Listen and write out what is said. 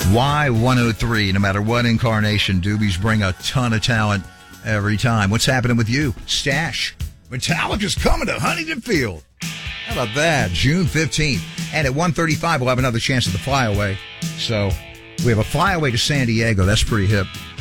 Y103. No matter what incarnation, Doobies bring a ton of talent every time. What's happening with you? Stash. Metallica's coming to Huntington Field. How about that? June 15th. And at 1:35, we'll have another chance at the flyaway. So we have a flyaway to San Diego. That's pretty hip.